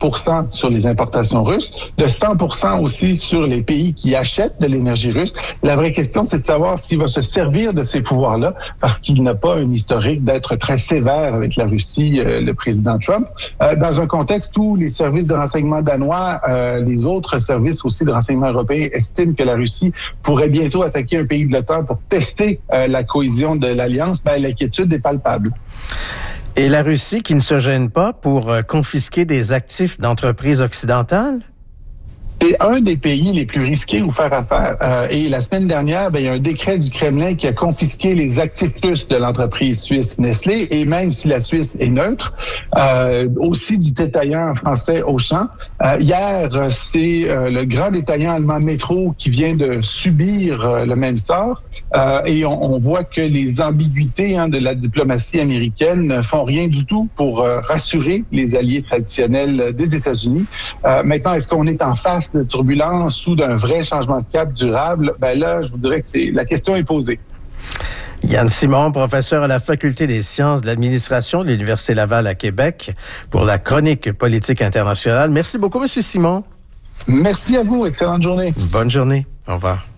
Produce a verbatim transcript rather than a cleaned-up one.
pour cent sur les importations russes, de cent pour cent aussi sur les pays qui achètent de l'énergie russe. La vraie question, c'est de savoir s'il va se servir de ces pouvoirs-là, parce qu'il n'a pas un historique d'être très sévère avec la Russie, euh, le président Trump, euh, dans un contexte où les services de renseignement danois, euh, les autres services aussi de renseignement européens estiment que la Russie pourrait bientôt attaquer un pays de l'OTAN pour tester euh, la cohésion de l'Alliance. Ben, l'inquiétude est palpable. Et la Russie qui ne se gêne pas pour euh, confisquer des actifs d'entreprises occidentales? C'est un des pays les plus risqués où faire affaire. Euh, et la semaine dernière, ben, il y a un décret du Kremlin qui a confisqué les actifs russes de l'entreprise suisse Nestlé, et même si la Suisse est neutre, euh, aussi du détaillant français Auchan. Euh, hier, c'est euh, le grand détaillant allemand Metro qui vient de subir euh, le même sort. Euh, et on, on voit que les ambiguïtés hein, de la diplomatie américaine ne font rien du tout pour euh, rassurer les alliés traditionnels des États-Unis. Euh, maintenant, est-ce qu'on est en face de turbulences ou d'un vrai changement de cap durable? Ben là, je vous dirais que c'est la question est posée. Yann Simon, professeur à la Faculté des sciences de l'administration de l'Université Laval à Québec, pour la chronique politique internationale. Merci beaucoup, M. Simon. Merci à vous. Excellente journée. Bonne journée. Au revoir.